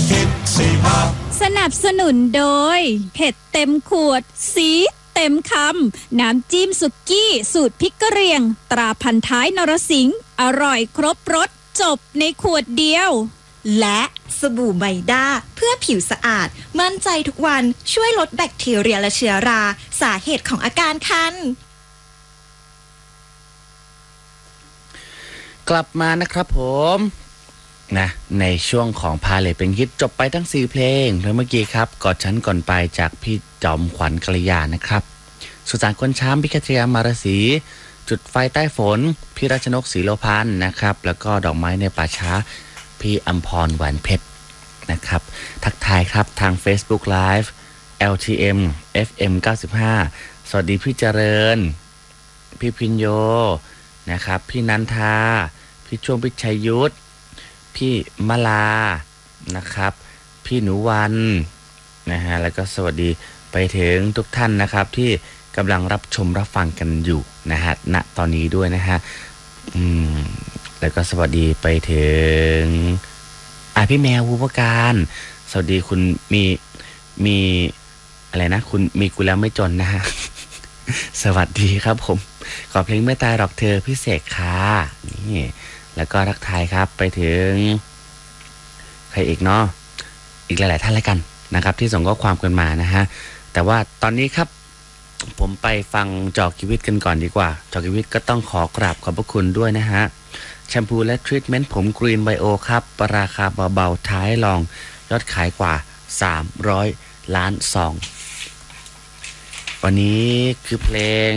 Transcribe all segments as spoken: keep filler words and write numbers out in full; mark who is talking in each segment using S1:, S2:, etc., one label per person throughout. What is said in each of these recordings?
S1: สนับสนุนโดยเผ็ดเต็มขวดสีเต็มคำน้ำจิ้มสุกี้สูตรพริกกะเหรี่ยงตราพันท้ายนรสิงห์อร่อยครบรสจบในขวดเดียว
S2: และสบู่ไมด้าเพื่อผิวสะอาดมั่นใจทุกวันช่วยลดแบคทีเรียและเชื้อราสาเหตุของอาการคัน
S3: กลับมานะครับผมนะในช่วงของพาเลทเป็นฮิตจบไปทั้งสี่เพลงเพลงเมื่อกี้ครับกอดฉันก่อนไปจากพี่จอมขวัญกัลยานะครับสุสานคนช้ำพี่คัทยามารสีจุดไฟใต้ฝนพี่รัชนกศรีโลพันธ์นะครับแล้วก็ดอกไม้ในป่าช้าพี่อัมพรหวานเพชรนะครับทักทายครับทาง Facebook Live แอล ที เอ็ม เอฟ เอ็ม เก้าสิบห้าสวัสดีพี่เจริญพี่พิญโยนะครับพี่นันทาพี่ช่วงพิชัยยุทธพี่มลานะครับพี่หนูวันนะฮะแล้วก็สวัสดีไปถึงทุกท่านนะครับที่กำลังรับชมรับฟังกันอยู่นะฮะณตอนนี้ด้วยนะฮะอืมแล้วก็สวัสดีไปถึงอ่ะพี่แมวภูปการสวัสดีคุณมีมีอะไรนะคุณมีกูแล้วไม่จนนะฮะ สวัสดีครับผมขอเพลงไม่ตายหรอกเธอพี่เสกค่ะนี่แล้วก็ทักทายครับไปถึงใครอีกเนาะอีกหลายๆท่านแล้วกันนะครับที่ส่งข้อความกันมานะฮะแต่ว่าตอนนี้ครับผมไปฟังจอกชีวิตกันก่อนดีกว่าจอกชีวิตก็ต้องขอกราบขอบพระคุณด้วยนะฮะแชมพูและทรีทเมนต์ผมกรีนไบโอครับราคาเบาๆท้ายลองยอดขายกว่าสามร้อยล้านซองวันนี้คือเพลง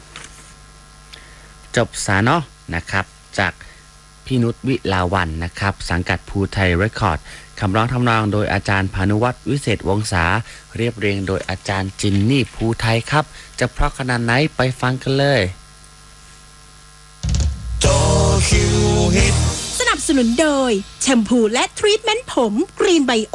S3: จบสาเนาะนะครับจากพี่นุชวิลาวันนะครับสังกัดภูไทยเรคคอร์ดคำร้องทำนองโดยอาจารย์พานุวัฒน์วิเศษวงศาเรียบเรียงโดยอาจารย์จินนี่ภูไทยครับจะเพราะขนาดไหนไปฟังกันเลย
S1: สนับสนุนโดยแชมพูและทรีทเมนต์ผมกรีนไบโอ